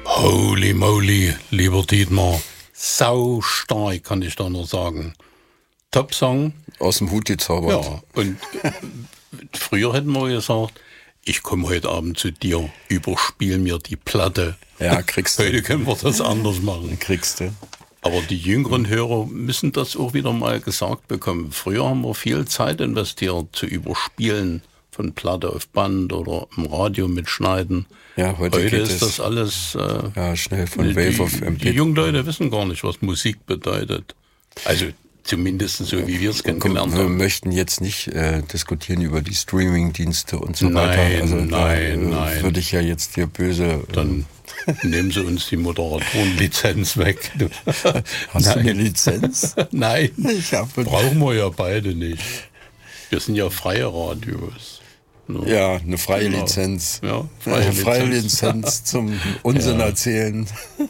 Holy moly, lieber Dietmar. Sau stark, kann ich da nur sagen. Top-Song. Aus dem Hut gezaubert. Ja, und früher hätten wir gesagt, ich komme heute Abend zu dir, überspiel mir die Platte. Ja, kriegst du. Heute können wir das anders machen. Kriegst du. Aber die jüngeren Hörer müssen das auch wieder mal gesagt bekommen. Früher haben wir viel Zeit investiert zu überspielen von Platte auf Band oder im Radio mitschneiden. Ja, heute ist das alles schnell von Wave auf MP3. Die jungen Leute wissen gar nicht, was Musik bedeutet. Also zumindest so, wie wir es kennengelernt haben. Wir möchten jetzt nicht diskutieren über die Streaming-Dienste und so weiter. Also nein. Würde ich ja jetzt dir böse... Dann nehmen Sie uns die Moderatorenlizenz weg. Hast du eine Lizenz? Nein, brauchen wir ja beide nicht. Wir sind ja freie Radios. Ja, eine freie Lizenz. Ja, freie Lizenz zum Unsinn erzählen.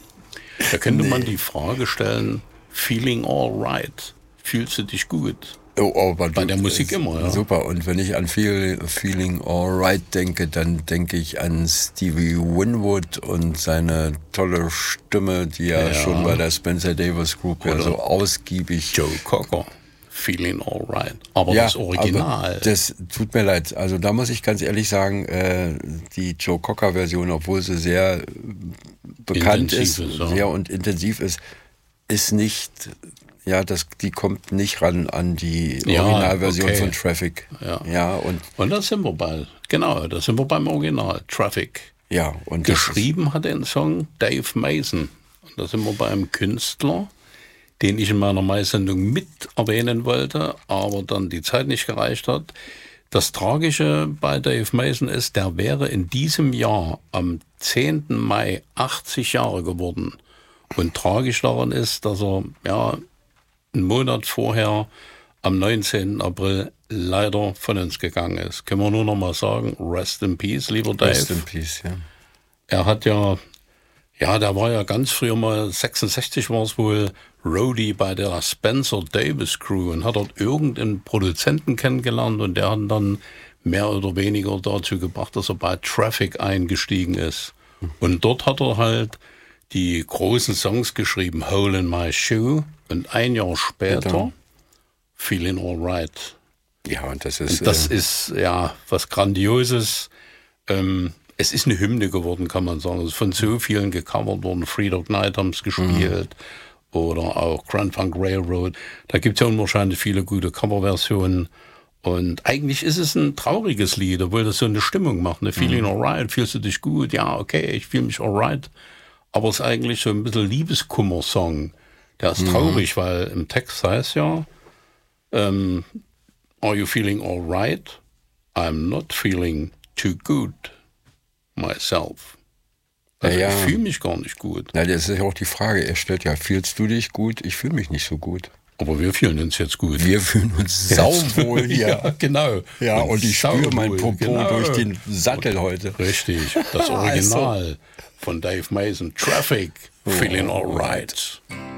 Da könnte man die Frage stellen, feeling all right. Fühlst du dich gut? Bei der Musik immer, ja. Super. Und wenn ich an Feeling Alright denke, dann denke ich an Stevie Winwood und seine tolle Stimme, die ja schon bei der Spencer Davis Group ja so ausgiebig... Joe Cocker, Feeling Alright. Aber das Original... Aber das tut mir leid. Also da muss ich ganz ehrlich sagen, die Joe Cocker Version, obwohl sie sehr bekannt ist, sehr und intensiv ist nicht... Ja, die kommt nicht ran an die Originalversion von Traffic. Ja, und da sind wir beim Original, Traffic. Ja, und geschrieben hat den Song Dave Mason. Und da sind wir bei einem Künstler, den ich in meiner Mai-Sendung mit erwähnen wollte, aber dann die Zeit nicht gereicht hat. Das Tragische bei Dave Mason ist, der wäre in diesem Jahr am 10. Mai 80 Jahre geworden. Und tragisch daran ist, dass er einen Monat vorher, am 19. April, leider von uns gegangen ist. Können wir nur noch mal sagen, rest in peace, lieber Dave. Rest in peace, ja. Er hat der war ja ganz früher mal, 66 war es wohl, Roadie bei der Spencer Davis Crew und hat dort irgendeinen Produzenten kennengelernt und der hat dann mehr oder weniger dazu gebracht, dass er bei Traffic eingestiegen ist. Und dort hat er halt die großen Songs geschrieben, Hole in My Shoe, und ein Jahr später Feeling Alright. Ja, und das ist was Grandioses. Es ist eine Hymne geworden, kann man sagen. Es ist von so vielen gecovert worden. Three Dog Night haben es gespielt oder auch Grand Funk Railroad. Da gibt es ja unwahrscheinlich viele gute Coverversionen. Und eigentlich ist es ein trauriges Lied, obwohl das so eine Stimmung macht. Eine Feeling Alright, fühlst du dich gut? Ja, okay, ich fühle mich alright. Aber es ist eigentlich so ein bisschen Liebeskummer-Song. Der ist traurig, weil im Text heißt ja, are you feeling alright? I'm not feeling too good myself. Also ich fühle mich gar nicht gut. Na, das ist ja auch die Frage. Er stellt ja, fühlst du dich gut? Ich fühle mich nicht so gut. Aber wir fühlen uns jetzt gut. Wir fühlen uns sauwohl hier. Ja, genau. Ja, und ich spüre mein Popo durch den Sattel heute. Richtig. Das Original von Dave Mason, Traffic, Feeling Alright.